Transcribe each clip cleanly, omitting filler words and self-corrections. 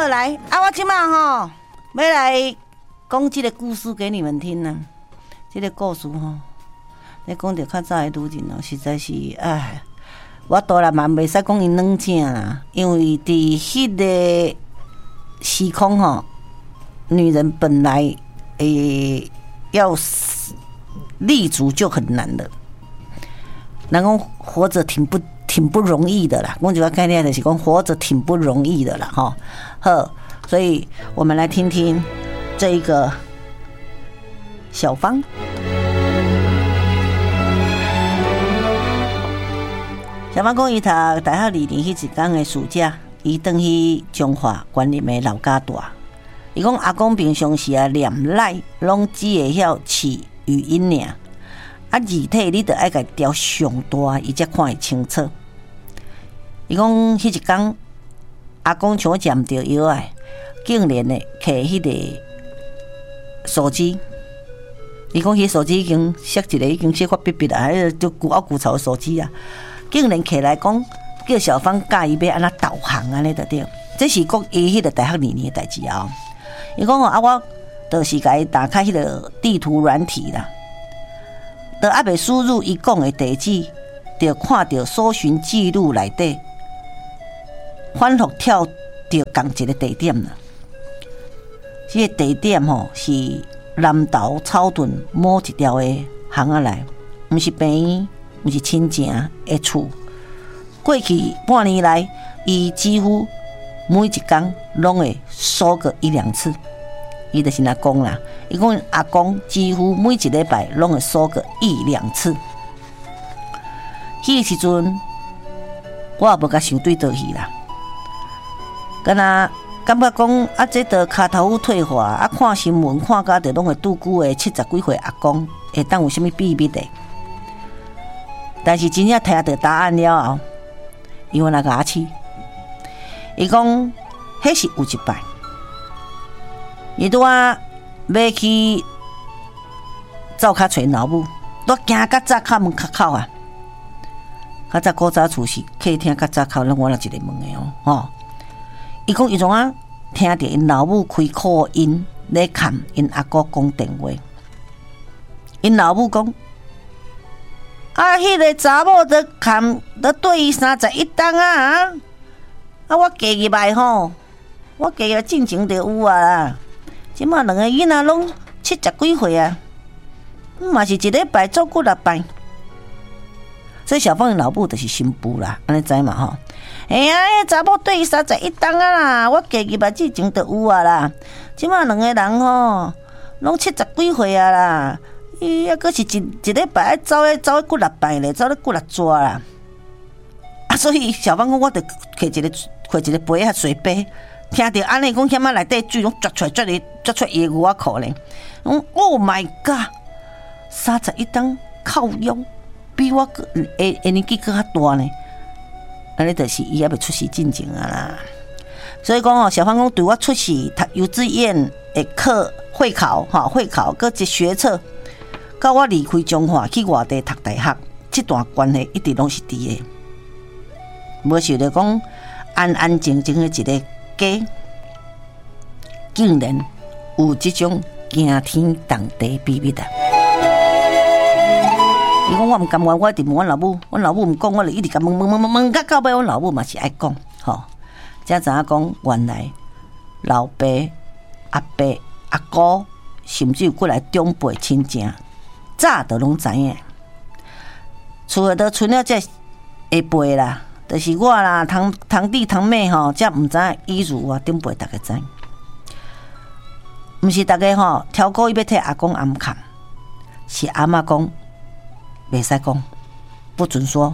好，来啊！我即马吼要来讲这个故事给你们听呢。这个故事吼，你讲到较早的女人哦，实在是哎，我当然嘛袂使讲因软正啦，因为伫迄个时空吼，女人本来要立足就很难了。人讲活着挺不容易的啦，讲一个概念就是讲活着挺不容易的啦，哈。好，所以我们来听听这一个小芳。小芳讲伊读大学2年迄一天的暑假，伊转去中华关林的老家住。伊讲阿公平常时啊念赖，拢只会晓气语音尔。啊，字体你得爱甲调上大，伊才看会清楚。伊讲迄一天，阿公像占着药啊，竟然呢摕迄个手机。伊讲迄手机已经摔一个，已经摔发逼逼啦，迄个就古凹古潮的手机啊，竟然摕来讲叫小芳教伊要安怎导航安尼就对。这是讲伊迄个大学2年的代志啊。伊讲啊，我就是甲伊打开迄个地图软体啦。都还未输入伊讲的地址，就看到搜寻记录内底反复跳到同一个地点啦。这个地点吼是南投草屯某一条的巷仔内，不是病院，不是亲情的厝。过去半年来，伊几乎每一天拢会搜个1-2次。伊就是阿公啦，伊讲阿公几乎每一礼拜拢会搜个1-2次。迄个时阵，我也无甲想对倒去啦，敢若感觉讲啊，这着骹头退化，啊看新闻看甲着拢会拄久的70几岁阿公，会当有啥物秘密的？但是真正听到答案了后，伊原来牙齿，伊讲迄是有一摆。伊拄啊要去灶骹找老母，都行到灶骹门口口啊。较早古早厝是客厅较灶口，拢我一个门的哦。吼，伊讲伊怎啊听到因老母开扩音咧看因阿姑讲电话，因老母讲啊，迄个查某在看在对伊31档啊，啊我加入来吼，我加入进前就有啊啦。即马2个囡仔拢70几岁啊，嘛是一礼拜照顾6摆。所以小芳的老母就是新妇啦，安尼知嘛吼？哎呀，查某对伊31档啊啦，我加入来之前就有啊啦。即马2个人吼，拢70几岁啊啦，伊还阁是一礼拜走咧顾6摆咧，走咧顾6抓啦。啊，所以小芳讲，我着摕一个杯啊水杯。听到安尼讲，险啊内底水拢抓出伊个牛仔裤咧。Oh my god！31档靠腰，比我年纪搁较大呢。安尼就是伊还未出世进前啊啦。所以讲哦，小芳讲对我出世读幼稚园的课会考搁一学测，到我离开中华去外地读大学，这段关系一直拢是伫的。无想到讲安安静静的一个。竟然有这种惊天动地秘密的。伊讲我唔甘愿，我一直问阮老母，阮老母唔讲，我就一直甲问到到尾，阮老母嘛是爱讲，吼，才知影讲原来老爸、阿伯、阿姑，甚至有过来长辈亲情，早都拢知影。厝内都剩了这下辈啦。就是我啦，堂弟堂妹吼，才唔知伊如我顶辈大家知，毋是大家吼挑故意要替阿公暗看，是阿嬷讲袂使讲，不准说。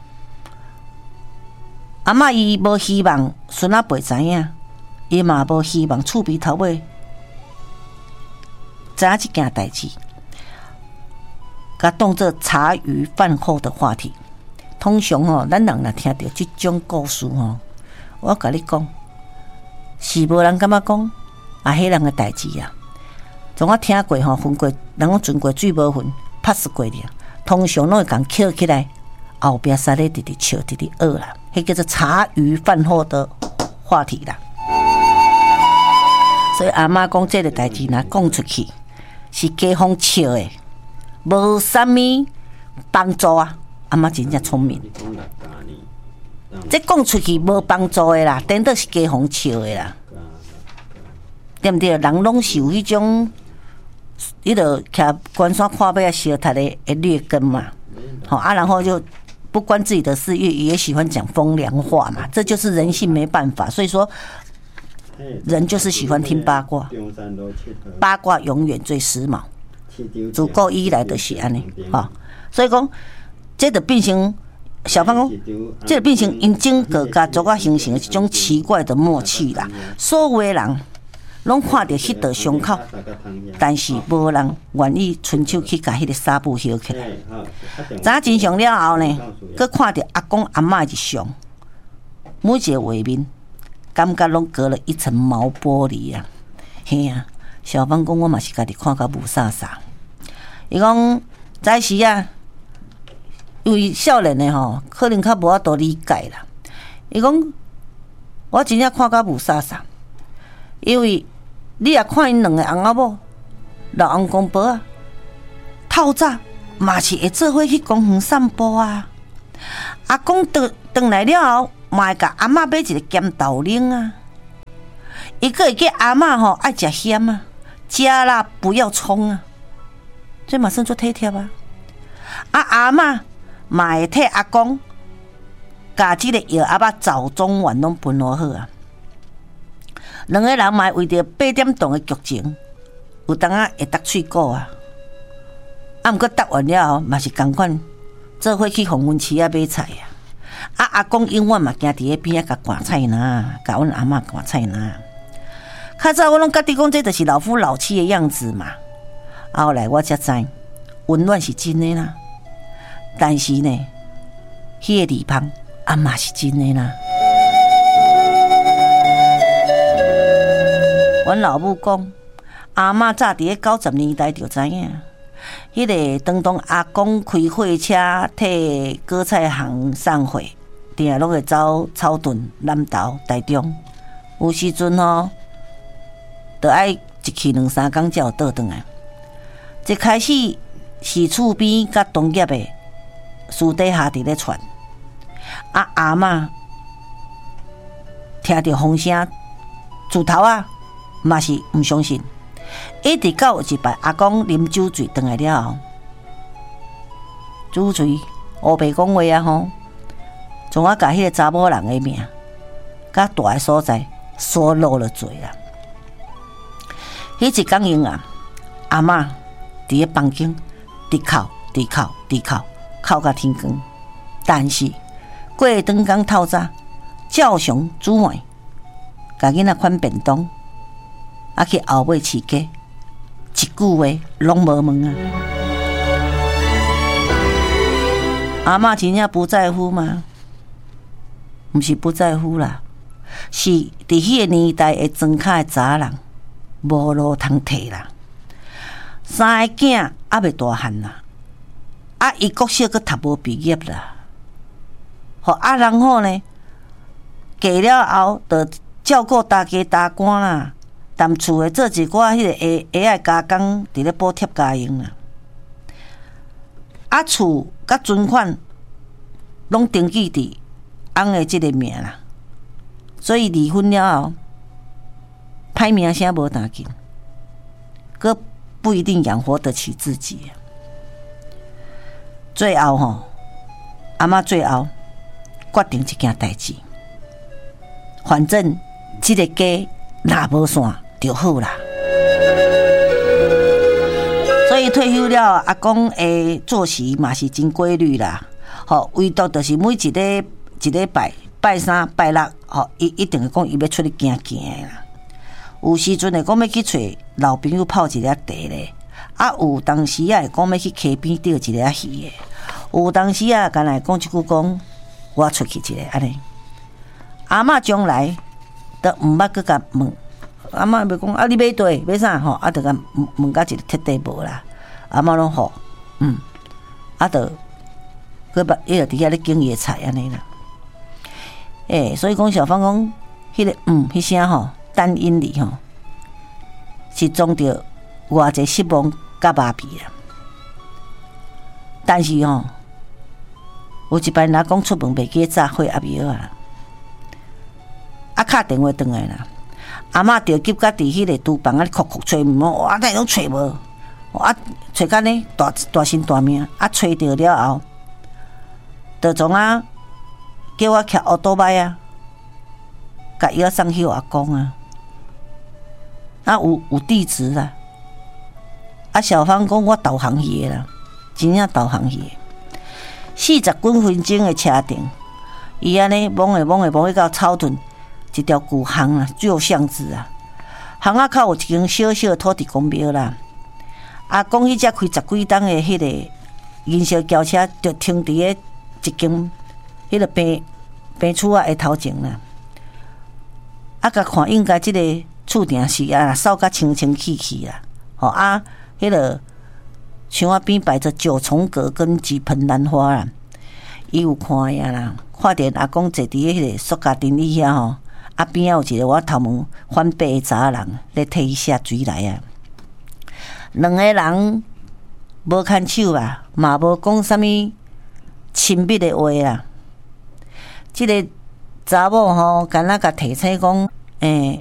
阿嬷伊无希望孙仔辈知影，伊嘛无希望厝边头尾知影这件代志，甲当作茶余饭后的话题。通常吼，咱人若听到这种故事吼，我甲你讲，是无人感觉讲啊，迄人的代志啊。从我听过吼，分过，人讲存过水无分，拍死过了。通常拢会共捡起来，后壁塞咧直直笑直直学啦，迄叫做茶余饭后的话题啦。 所以阿嬷讲这个代志，若讲出去是街坊笑的，无啥物帮助啊。阿嬷真正聪明，这讲出去无帮助的啦，顶多是街坊笑的啦，对毋对？人拢是有迄种，迄个徛关山看尾啊，烧塔的劣根嘛，好啊，然后就不关自己的事，也喜欢讲风凉话嘛，这就是人性，没办法。所以说，人就是喜欢听八卦，八卦永远最时髦，自古以来就是安尼，哈。所以讲。这就变成小芳讲，这就变成因整个家族啊形成一种奇怪的默契啦。所有的人拢看到迄道伤口，但是无人愿意伸手去甲迄个纱布掀起来。早真相了后呢，佮看到阿公阿嬷日常，每一个画面，感觉拢隔了一层毛玻璃啊。嘿啊，小芳讲我嘛是家己看甲无啥啥。伊讲早时啊。因为少年的吼，可能较无法度理解啦。伊讲，我真正看甲无啥啥，因为你也看因两个翁仔某，老翁公婆啊，透早嘛是会做伙去公园散步啊。阿公回来了后，嘛会甲阿嬷买一个咸豆奶啊。伊个会叫阿嬷吼爱食咸啊，加辣不要葱啊，这嘛算做体贴啊。阿嬷。嘛会替阿公，甲即个药阿爸早中晚拢分好好啊。两个人嘛为着8点钟的剧情，有当啊会搭喙鼓啊。啊，毋过搭完了后，嘛是共款，做伙去红温市啊买菜啊。阿公永远嘛行伫迄边仔甲赶菜篮，甲阮阿嬷赶菜篮。较早我拢家己讲，这就是老夫老妻的样子嘛。后来我才知，温暖是真的啦。但是呢，迄个地方啊嘛是真的啦。阮老母讲，阿嬷早伫个90年代就知影，迄个当阿公开货车替果菜行送货，定拢会走草屯、南投、台中。有时阵吼，就爱一去2、3工才有倒转来。一开始是厝边甲同业的。私底下伫咧传，阿嬷听到风声，自头啊嘛是毋相信，一直到有一摆阿公啉酒醉回来了后，酒醉乌白讲话啊吼，从我甲迄个查某人的名，甲大个所在说漏了嘴啦。迄一工用啊，阿嬷伫咧房间直哭。哭到天光，但是过顿工透早，照常煮饭，甲囡仔款便当，啊去后尾饲鸡，一句话拢无问啊。阿嬷真正不在乎吗？毋是不在乎啦，是伫迄个年代的庄脚的查人，无路通摕啦。3个囝还未大汉啦。啊，伊国小阁读无毕业啦，吼啊，然后呢，嫁了后，就照顾大家大官啦，踮厝诶做一寡迄个下仔加工，伫咧补贴家用啦。啊，厝甲存款拢登记伫翁诶即个名啦，所以离婚了后，歹名声无打紧，阁不一定养活得起自己。最后吼，阿嬷最后决定一件代志，反正这个家若无散就好啦。所以退休了，阿公的作息嘛是真规律啦。吼，唯独就是每一礼拜拜3、拜6，吼，伊一定会讲伊要出去行行的啦。有时阵会讲要去找老朋友泡一个茶咧。啊，有当时啊会讲要去溪边钓一个鱼的，有当时啊干来讲一句讲我出去一个安尼。阿嬷将来都毋捌佮甲问，阿嬷要讲啊你买对买啥吼，啊就甲问甲一个彻底无啦。阿嬷拢好，啊就佮把伊就伫遐咧种野菜安尼啦。所以讲小芳讲迄个迄声吼单音里吼， 是装着偌济失望甲麻痹啦。但是有一摆阿公出门袂记早火压庙啊，敲电话转来啦，阿嬷着急甲伫迄个厨房哭哭找门，我哪会拢找无？找甲呢大身大命，找着了后，就从叫我骑奥多麦甲药送去阿公有地址啦。小芳讲我导航去啦，真正导航去。40几分钟的车程，伊安尼摸去到草屯一条旧巷啦，旧巷子巷仔口有一间小小的土地公庙啦。阿公迄只开10几档的迄个银色轿车，就停伫个一间迄个病厝的头前啦。甲看应该即个厝埕是扫甲清清气气啦。迄个墙仔边摆着九重阁跟几盆兰花啦。伊有看呀啦，看见阿公坐伫迄个塑胶顶椅遐边仔有一个我头毛翻白的查人咧替伊下水来两个人无牵手嘛无讲啥物亲密的话啦。即个查某敢若甲提醒讲，